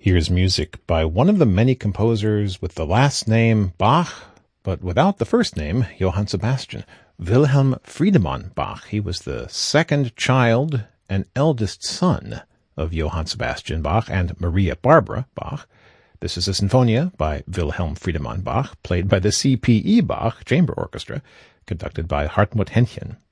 Here's music by one of the many composers with the last name Bach, but without the first name, Johann Sebastian. Wilhelm Friedemann Bach. He was the second child and eldest son of Johann Sebastian Bach and Maria Barbara Bach. This is a Sinfonia by Wilhelm Friedemann Bach, played by the C.P.E. Bach Chamber Orchestra, conducted by Hartmut Henchen.